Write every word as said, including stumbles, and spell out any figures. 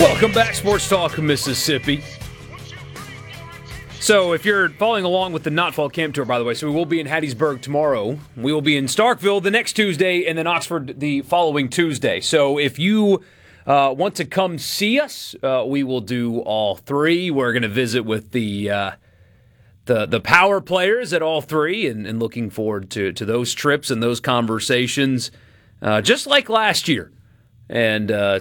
Welcome back, Sports Talk Mississippi. So if you're following along with the Not Fall Camp Tour, by the way, so we will be in Hattiesburg tomorrow. We will be in Starkville the next Tuesday, and then Oxford the following Tuesday. So if you uh, want to come see us, uh, we will do all three. We're going to visit with the uh, the the power players at all three, and, and looking forward to, to those trips and those conversations, uh, just like last year. And uh,